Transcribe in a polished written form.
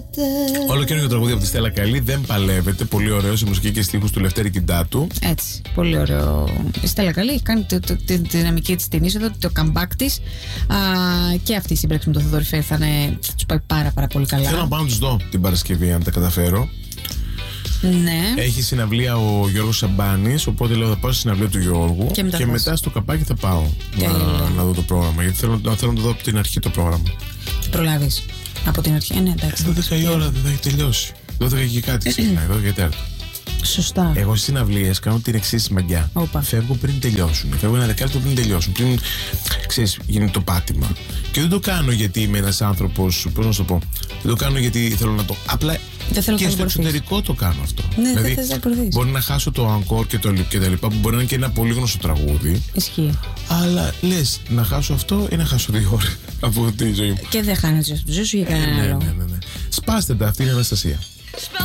Όλο καινούργιο τραγούδι από τη Στέλλα Καλή, Δεν Παλεύεται. Πολύ ωραίο, σε μουσική και στίχους του Λευτέρη Κιντάτου. Έτσι, πολύ ωραίο. Η Στέλλα Καλή έχει κάνει τη δυναμική της την είσοδο, το comeback της. Και αυτή η σύμπραξη με τον Θοδωρή Φέρη θα τους πάει πάρα πολύ καλά. Θέλω να πάω να τους δω την Παρασκευή, αν τα καταφέρω. Ναι. Έχει συναυλία ο Γιώργος Σαμπάνης, οπότε λέω θα πάω στη συναυλία του Γιώργου και μετά στο καπάκι θα πάω να δω το πρόγραμμα. Γιατί θέλω να το δω από την αρχή το πρόγραμμα. Προλάβεις από την αρχή, ναι, εντάξει. 12 η ώρα δεν θα έχει τελειώσει. 12 και κάτι σήμερα, 12 και τέταρτο. Σωστά. Εγώ στις συναυλίες κάνω την εξής μαγιά. Φεύγω πριν τελειώσουν. Φεύγω ένα δεκάλεπτο πριν τελειώσουν. Πριν, ξέρεις, γίνει το πάτημα. Και δεν το κάνω γιατί είμαι ένας άνθρωπος. Πώς να σου το πω. Δεν το κάνω γιατί θέλω να το. Απλά και στο εξωτερικό το κάνω αυτό. Ναι, δηλαδή, δεν θες να μπορεί να χάσω το encore και τα λοιπά, που μπορεί να είναι και ένα πολύ γνωστό τραγούδι. Ισχύει. Αλλά λες, να χάσω αυτό ή να χάσω 2 ώρες από τη ζωή μου. Και δεν χάνεις τη ζωή σου για κανένα άλλο. Ναι. Σπάστε τα, αυτή είναι η Αναστασία.